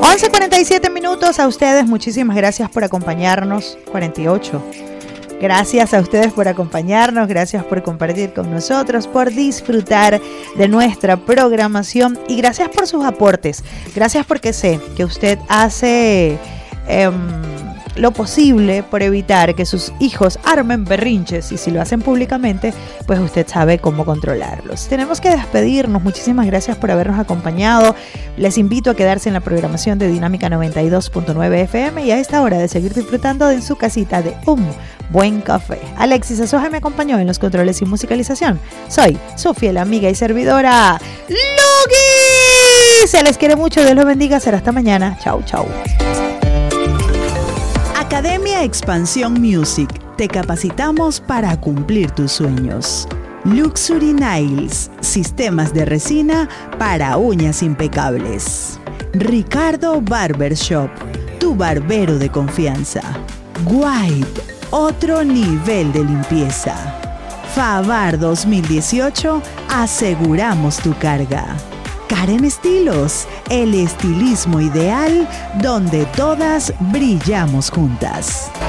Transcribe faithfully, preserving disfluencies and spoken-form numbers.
once cuarenta y siete minutos. A ustedes muchísimas gracias por acompañarnos. cuarenta y ocho. Gracias a ustedes por acompañarnos, gracias por compartir con nosotros, por disfrutar de nuestra programación y gracias por sus aportes. Gracias porque sé que usted hace eh, lo posible por evitar que sus hijos armen berrinches y si lo hacen públicamente, pues usted sabe cómo controlarlos. Tenemos que despedirnos. Muchísimas gracias por habernos acompañado. Les invito a quedarse en la programación de Dinámica noventa y dos punto nueve F M y a esta hora de seguir disfrutando en su casita de un buen café. Alexis Azoja me acompañó en los controles y musicalización. Soy su fiel amiga y servidora, Lugi. Se les quiere mucho, Dios los bendiga. Será hasta mañana. Chau, chau. Academia Expansión Music. Te capacitamos para cumplir tus sueños. Luxury Nails. Sistemas de resina para uñas impecables. Ricardo Barbershop. Tu barbero de confianza. White. Otro nivel de limpieza. Favar dos mil dieciocho. Aseguramos tu carga. Karen Estilos, el estilismo ideal donde todas brillamos juntas.